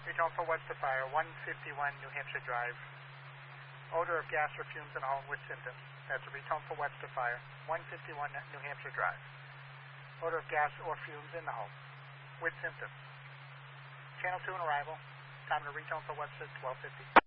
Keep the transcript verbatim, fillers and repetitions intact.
Retone for Webster Fire, one fifty-one New Hampshire Drive. Odor of gas or fumes in the home with symptoms. That's a retone for Webster Fire, one fifty-one New Hampshire Drive. Odor of gas or fumes in the home with symptoms. Channel two on arrival. Time to retone for Webster, twelve fifty.